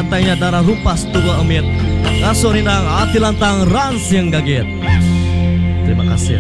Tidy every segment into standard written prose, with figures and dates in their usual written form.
pantainya darah rumpas tua emit. Ngasuh rindang hati lantang rans yang gaget. Terima kasih.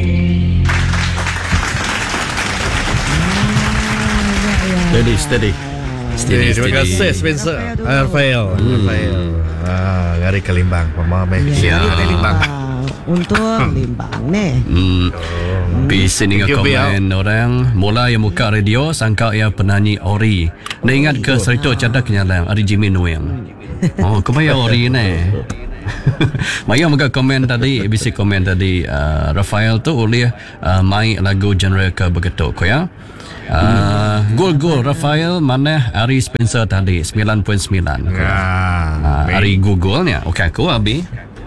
Steady. Terima kasih Spencer. Rafael. Ngari Kalimbang pemamai. Ya. Kalimbang. Untuk limbang nih. Bisa ni komen orang mula yang muka radio sangka ia penyanyi Ori. Dah ingat ke cerita cerita kenyalang Ari Jimmy Noeng. Oh, kebaya Ori ni. Maya muka komen tadi, bisa komen tadi Rafael tu oleh main lagu genre ke begitu ko ya. Gol Rafael mana Ari Spencer tadi 9.9. Ari Google-nya. Okey aku abi.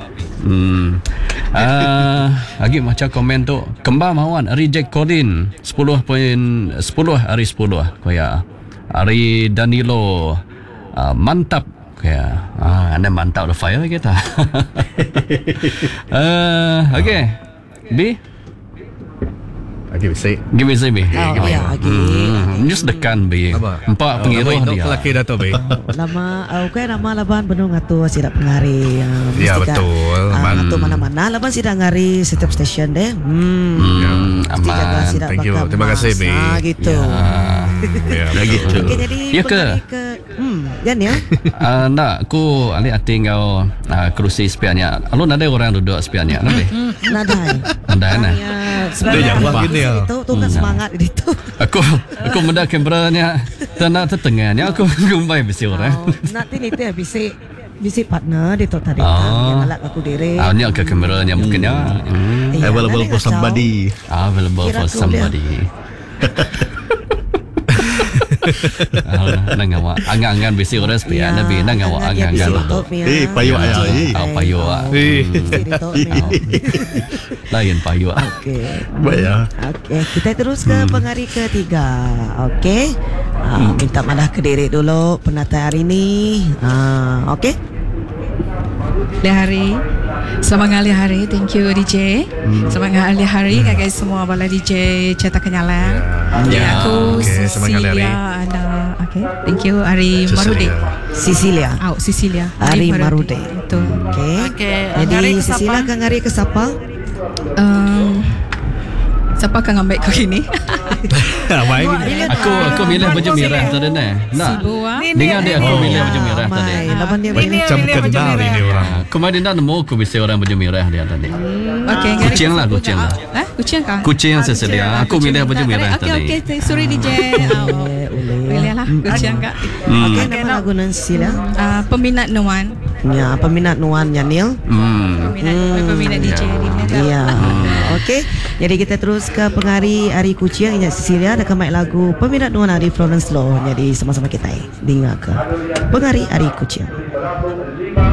Lagi macam komen tu kembar mawan Ari Jack Colin 10.10 Ari 10 kaya Ari Danilo mantap kaya anda mantap Rafael kita. Okay B Lagi bisa. give me B. Just dekan B. Empat pengiruh dia. Laki Dato' B. Lama, nama laban benar ngatu sida pengari. Ya betul. Ngatu mana-mana laban sida ngari setiap stesen deh. Aman. Thank you. Terima kasih B. Gitu. Ya begitu. Oke, jadi Ya ke? Jan ya. Nak aku alih hati kau kerusi spiannya. Alun ada orang duduk spiannya. Nada. Ada na. Dia jawab gini ya. Itu kan semangat itu. Aku mendak kameranya tanah tetengahnya aku gumbai besi orang. Nanti itu ya bisi partner di tadi yang alat aku diri. Ni ke kameranya mungkinnya. Available for somebody. Available for somebody. Nang awak angan-angan besi orang spian nabi nang awak angan-angan. Payu aja. Payu ah. Lain payu ah. Okey. Baik ya. Okey, kita terus ke pengari ketiga. Okey. Minta maaf ke diri dulu penata hari ini. Okey. Hari. Selamat ngali hari. Thank you DJ. Selamat ngali hari guys semua bala DJ Cetak Kenyalang. Aku Cecilia Anda. Okay. Thank you Ari Marude. Cecilia. Cecilia. Ari Marude. Betul. Okey. Jadi Cecilia kan ngari ke siapa? Siapa akan ngambil kau ini? Aku milih baju merah tadi ni. Nak. Dengar dia aku milih baju merah tadi. Laban dia Macam kenal ini orang. Kemarin dah nemu aku bisa orang baju merah dia tadi. Okey, kucing lah. Kucing kah? Kucing Cecilia. Aku milih baju merah tadi. Okey, sorry DJ. Boleh lah, kucing kak. Okey, nama lagu nan Cecilia? Peminat Nuan. Ya, peminat Nuan Yanil. Peminat DJ. Ya. Okey. Jadi kita terus ke pengari Ari Kucing Ingat Cecilia dekat mic lagu peminat Nuan Ari Florence Law. Jadi sama-sama kita dengar ke pengari Ari Kucing.